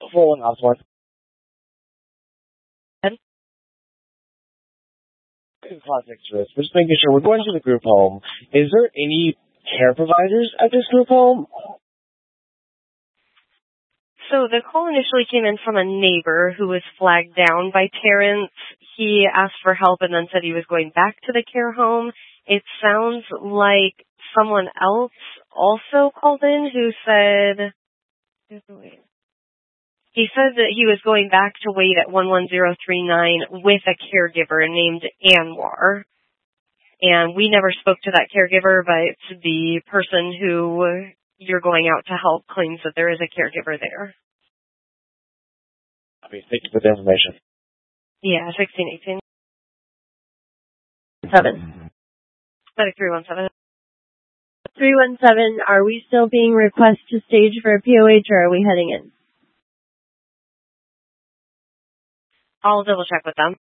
rolling off one. Context for this. We're just making sure we're going to the group home. Is there any care providers at this group home? So the call initially came in from a neighbor who was flagged down by Terrence. He asked for help and then said he was going back to the care home. It sounds like someone else also called in who said he said that he was going back to wait at 11039 with a caregiver named Anwar. And we never spoke to that caregiver, but the person who you're going out to help claims that there is a caregiver there. Okay, thank you for the information. Yeah, 1618. 7. Medic 317. 317, are we still being requested to stage for a POH or are we heading in? I'll double check with them.